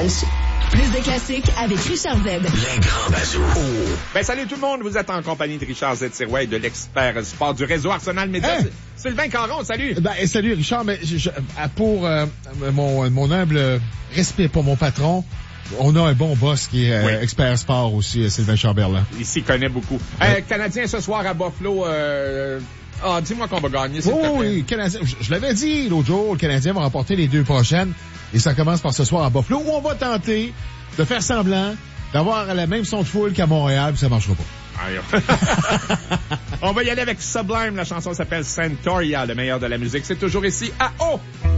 Lavalche. Plus de classiques avec Richard Z. Les grands bazous. Ben, salut tout le monde. Vous êtes en compagnie de Richard Z. Sirois et de l'expert sport du réseau Arsenal Média. Hein? Sylvain Caron, salut. Ben, salut Richard, mais pour mon humble respect pour mon patron, on a un bon boss qui est expert sport aussi, Sylvain Chamberlain. Il s'y connaît beaucoup. Canadien ce soir à Buffalo. Dis-moi qu'on va gagner. Oui, Canadien. Je l'avais dit l'autre jour, le Canadien va remporter les 2 prochaines. Et ça commence par ce soir à Buffalo, où on va tenter de faire semblant d'avoir la même son de foule qu'à Montréal, puis ça marchera pas. On va y aller avec Sublime. La chanson s'appelle Santoria, le meilleur de la musique. C'est toujours ici à O.